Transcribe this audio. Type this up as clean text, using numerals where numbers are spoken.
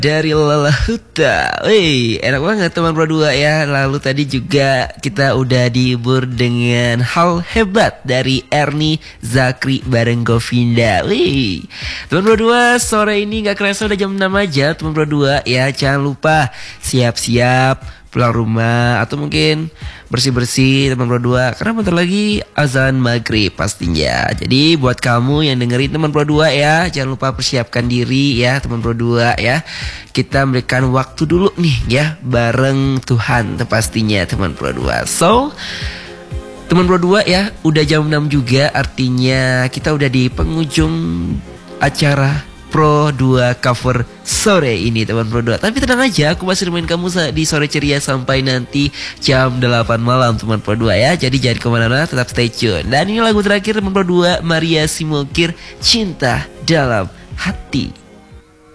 Dari Lala Huta. Wih, enak banget teman berdua ya. Lalu tadi juga kita udah dihibur dengan hal hebat dari Ernie Zakri bareng Govinda. Wih, teman berdua, sore ini gak kerasa udah jam 6 aja teman berdua ya. Jangan lupa siap-siap pulang rumah atau mungkin bersih-bersih teman berdua, karena bentar lagi azan maghrib pastinya. Jadi buat kamu yang dengerin teman berdua ya, jangan lupa persiapkan diri ya teman berdua ya. Kita memberikan waktu dulu nih ya bareng Tuhan pastinya teman berdua. So teman berdua ya, udah jam 6 juga, artinya kita udah di penghujung acara Pro 2 cover sore ini teman Pro 2. Tapi tenang aja, aku masih nemenin kamu di sore ceria sampai nanti jam 8 malam teman Pro 2 ya. Jadi jangan kemana-mana, tetap stay tune. Dan ini lagu terakhir teman Pro 2, Maria Simokir, Cinta Dalam Hati.